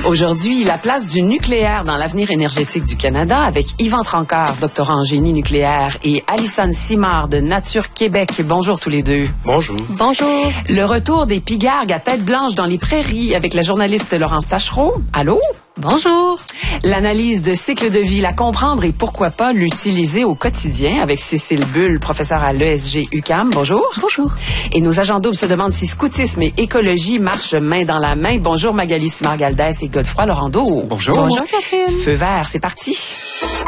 Aujourd'hui, la place du nucléaire dans l'avenir énergétique du Canada avec Yvan Trancard, doctorant en génie nucléaire, et Alison Simard de Nature Québec. Bonjour tous les deux. Bonjour. Bonjour. Le retour des pigargues à tête blanche dans les prairies avec la journaliste Laurence Taschereau. Allô? Bonjour. L'analyse de cycle de vie, la comprendre et pourquoi pas l'utiliser au quotidien avec Cécile Bull, professeure à l'ESG UQAM. Bonjour. Bonjour. Et nos agents doubles se demandent si scoutisme et écologie marchent main dans la main. Bonjour Magali Simard-Galdès et Godefroy Laurando. Bonjour. Bonjour Catherine. Feu vert, c'est parti.